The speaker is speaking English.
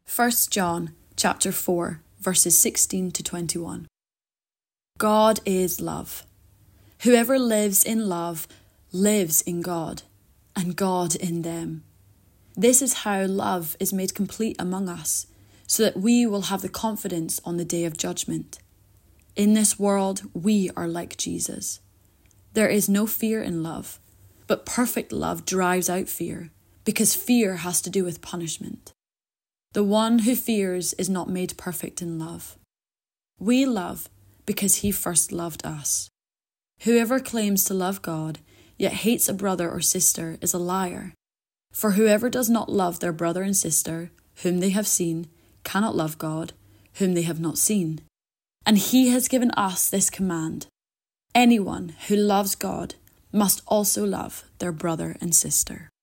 1 John chapter 4, verses 16 to 21. God is love. Whoever lives in love lives in God, and God in them. This is how love is made complete among us, so that we will have the confidence on the day of judgment. In this world, we are like Jesus. There is no fear in love, but perfect love drives out fear, because fear has to do with punishment. The one who fears is not made perfect in love. We love because he first loved us. Whoever claims to love God, yet hates a brother or sister, is a liar. For whoever does not love their brother and sister, whom they have seen, cannot love God, whom they have not seen. And he has given us this command: anyone who loves God must also love their brother and sister.